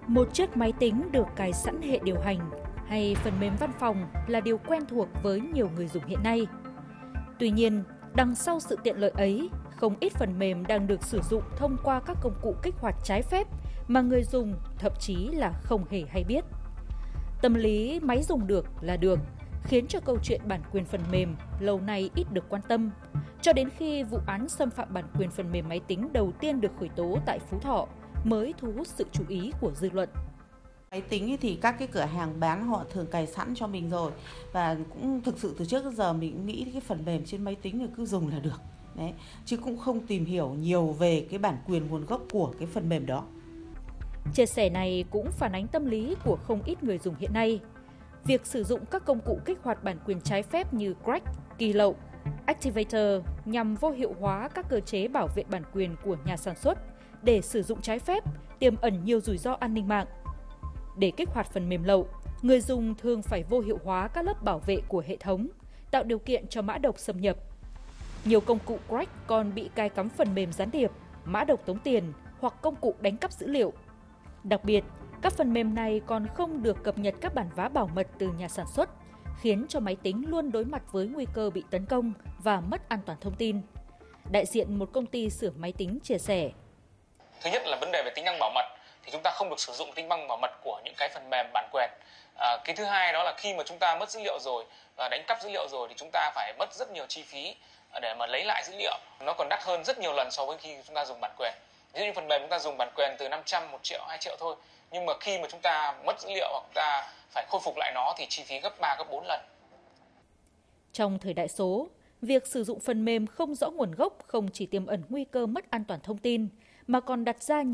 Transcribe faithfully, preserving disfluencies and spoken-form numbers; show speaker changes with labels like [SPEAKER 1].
[SPEAKER 1] Một chiếc máy tính được cài sẵn hệ điều hành hay phần mềm văn phòng là điều quen thuộc với nhiều người dùng hiện nay. Tuy nhiên, đằng sau sự tiện lợi ấy, không ít phần mềm đang được sử dụng thông qua các công cụ kích hoạt trái phép mà người dùng thậm chí là không hề hay biết. Tâm lý máy dùng được là được khiến cho câu chuyện bản quyền phần mềm lâu nay ít được quan tâm, cho đến khi vụ án xâm phạm bản quyền phần mềm máy tính đầu tiên được khởi tố tại Phú Thọ mới thu hút sự chú ý của dư luận.
[SPEAKER 2] Máy tính thì các cái cửa hàng bán họ thường cài sẵn cho mình rồi, và cũng thực sự từ trước đến giờ mình nghĩ cái phần mềm trên máy tính thì cứ dùng là được. Đấy, chứ cũng không tìm hiểu nhiều về cái bản quyền nguồn gốc của cái phần mềm đó.
[SPEAKER 1] Chia sẻ này cũng phản ánh tâm lý của không ít người dùng hiện nay. Việc sử dụng các công cụ kích hoạt bản quyền trái phép như crack, key lậu, activator nhằm vô hiệu hóa các cơ chế bảo vệ bản quyền của nhà sản xuất để sử dụng trái phép tiềm ẩn nhiều rủi ro an ninh mạng. Để kích hoạt phần mềm lậu, người dùng thường phải vô hiệu hóa các lớp bảo vệ của hệ thống, tạo điều kiện cho mã độc xâm nhập. Nhiều công cụ crack còn bị cài cắm phần mềm gián điệp, mã độc tống tiền hoặc công cụ đánh cắp dữ liệu. Đặc biệt, các phần mềm này còn không được cập nhật các bản vá bảo mật từ nhà sản xuất, khiến cho máy tính luôn đối mặt với nguy cơ bị tấn công và mất an toàn thông tin. Đại diện một công ty sửa máy tính chia sẻ.
[SPEAKER 3] Thứ nhất là vấn đề về tính năng bảo mật, thì chúng ta không được sử dụng tính năng bảo mật của những cái phần mềm bản quyền. À, cái thứ hai đó là khi mà chúng ta mất dữ liệu rồi và đánh cắp dữ liệu rồi thì chúng ta phải mất rất nhiều chi phí để mà lấy lại dữ liệu. Nó còn đắt hơn rất nhiều lần so với khi chúng ta dùng bản quyền. Ví dụ như phần mềm chúng ta dùng bản quyền từ năm trăm, một triệu, hai triệu thôi. Nhưng mà khi mà chúng ta mất dữ liệu hoặc chúng ta phải khôi phục lại nó thì chi phí gấp ba, gấp bốn lần.
[SPEAKER 1] Trong thời đại số, việc sử dụng phần mềm không rõ nguồn gốc không chỉ tiềm ẩn nguy cơ mất an toàn thông tin mà còn đặt ra